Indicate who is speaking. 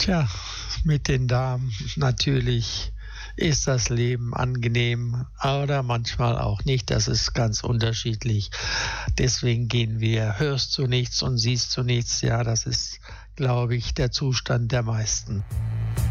Speaker 1: Tja, mit den Damen natürlich ist das Leben angenehm oder manchmal auch nicht. Das ist ganz unterschiedlich. Deswegen gehen wir, hörst du nichts und siehst du nichts. Ja, das ist, glaube ich, der Zustand der meisten.